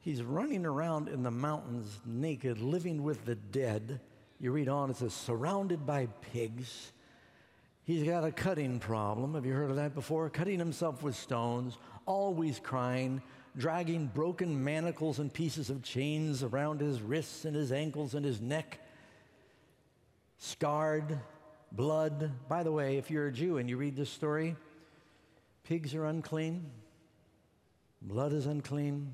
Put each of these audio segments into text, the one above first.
He's running around in the mountains naked, living with the dead. You read on, it says, surrounded by pigs. He's got a cutting problem. Have you heard of that before? Cutting himself with stones, always crying, dragging broken manacles and pieces of chains around his wrists and his ankles and his neck. Scarred, blood. By the way, if you're a Jew and you read this story, pigs are unclean, blood is unclean,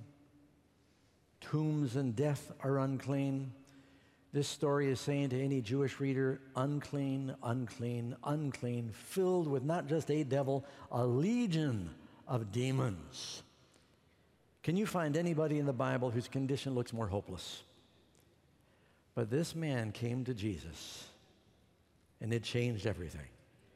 tombs and death are unclean. This story is saying to any Jewish reader, unclean, unclean, unclean, filled with not just a devil, a legion of demons. Can you find anybody in the Bible whose condition looks more hopeless? But this man came to Jesus, and it changed everything.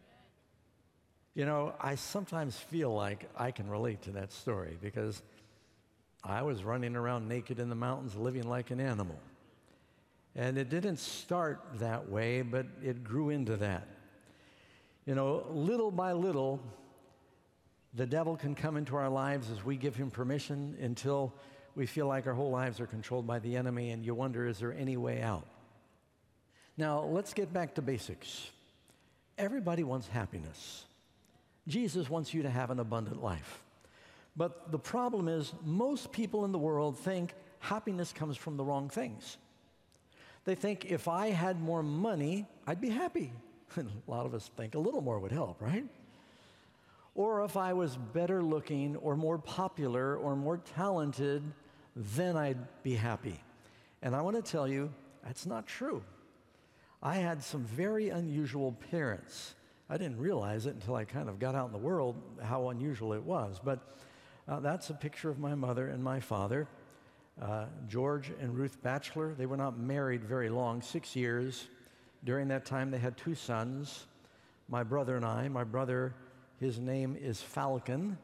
You know, I sometimes feel like I can relate to that story because I was running around naked in the mountains, living like an animal. And it didn't start that way, but it grew into that. You know, little by little, the devil can come into our lives as we give him permission until we feel like our whole lives are controlled by the enemy, and you wonder, is there any way out? Now, let's get back to basics. Everybody wants happiness. Jesus wants you to have an abundant life. But the problem is, most people in the world think happiness comes from the wrong things. They think if I had more money, I'd be happy. And a lot of us think a little more would help, right? Or if I was better looking or more popular or more talented, then I'd be happy. And I want to tell you, that's not true. I had some very unusual parents. I didn't realize it until I kind of got out in the world how unusual it was. But that's a picture of my mother and my father. George and Ruth Batchelor, they were not married very long, 6 years. During that time, they had 2 sons, my brother and I. My brother, his name is Falcon.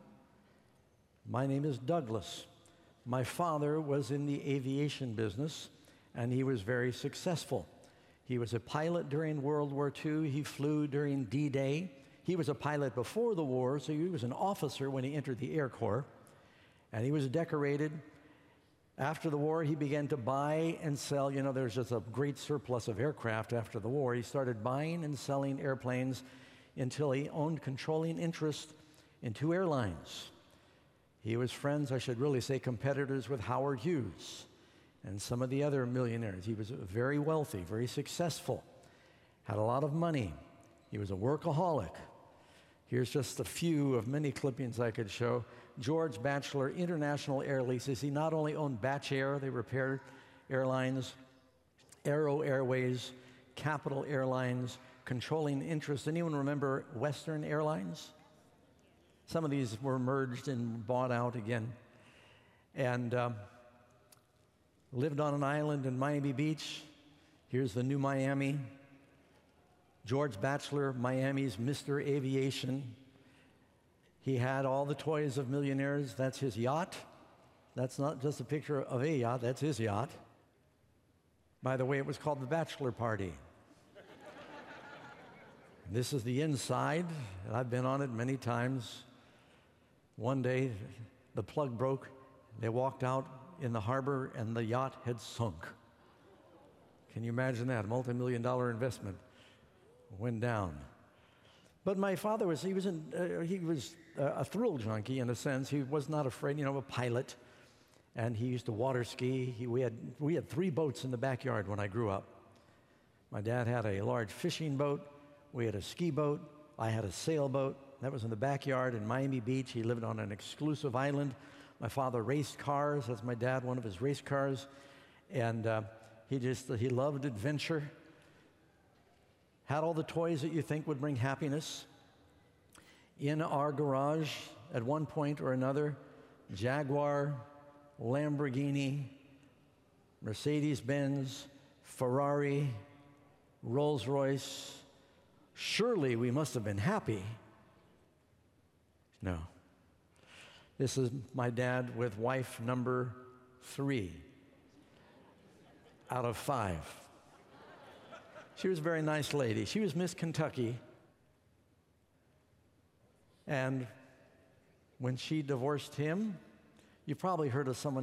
My name is Douglas. My father was in the aviation business, and he was very successful. He was a pilot during World War II. He flew during D-Day. He was a pilot before the war, so he was an officer when he entered the Air Corps, and he was decorated. After the war, he began to buy and sell. You know, there's just a great surplus of aircraft after the war. He started buying and selling airplanes until he owned controlling interest in 2 airlines. He was friends, I should really say competitors, with Howard Hughes and some of the other millionaires. He was very wealthy, very successful, had a lot of money. He was a workaholic. Here's just a few of many clippings I could show. George Batchelor, International Air Leases. He not only owned Batch Air, they repaired airlines, Aero Airways, Capital Airlines, controlling interest. Anyone remember Western Airlines? Some of these were merged and bought out again. And lived on an island in Miami Beach. Here's the new Miami. George Batchelor, Miami's Mr. Aviation. He had all the toys of millionaires. That's his yacht. That's not just a picture of a yacht, that's his yacht. By the way, it was called the Bachelor Party. This is the inside, and I've been on it many times. One day, the plug broke. They walked out in the harbor, and the yacht had sunk. Can you imagine that? A multi-million-dollar investment went down. But my father he was a thrill junkie in a sense. He was not afraid, of a pilot, and he used to water ski. We had 3 boats in the backyard when I grew up. My dad had a large fishing boat. We had a ski boat. I had a sailboat. That was in the backyard in Miami Beach. He lived on an exclusive island. My father raced cars. That's my dad, one of his race cars, and he loved adventure. Had all the toys that you think would bring happiness. In our garage, at one point or another, Jaguar, Lamborghini, Mercedes-Benz, Ferrari, Rolls-Royce. Surely we must have been happy. No. This is my dad with wife number 3 out of 5. She was a very nice lady. She was Miss Kentucky. And when she divorced him, you probably heard of someone